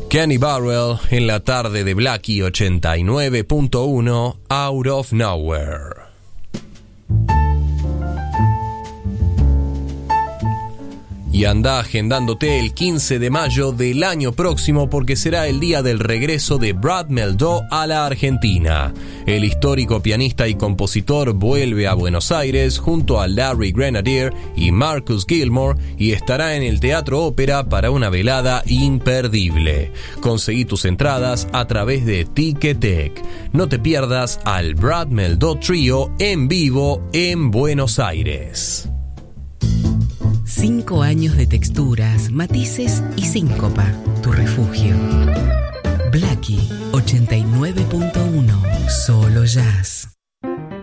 Kenny Burrell en la tarde de Blackie 89.1, Out of Nowhere. Y anda agendándote el 15 de mayo del año próximo porque será el día del regreso de Brad Mehldau a la Argentina. El histórico pianista y compositor vuelve a Buenos Aires junto a Larry Grenadier y Marcus Gilmore y estará en el Teatro Ópera para una velada imperdible. Conseguí tus entradas a través de Ticketek. No te pierdas al Brad Mehldau Trio en vivo en Buenos Aires. 5 años de texturas, matices y síncopa. Tu refugio. Blackie 89.1. Solo jazz.